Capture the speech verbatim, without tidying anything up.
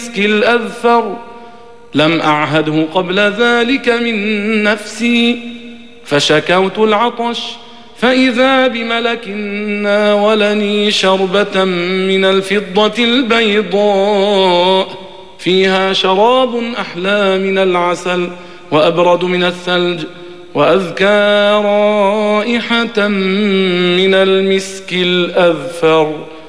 الأذفر لم أعهده قبل ذلك من نفسي فشكوت العطش فإذا بملك ناولني شربة من الفضة البيضاء فيها شراب أحلى من العسل وأبرد من الثلج وأذكى رائحة من المسك الأذفر.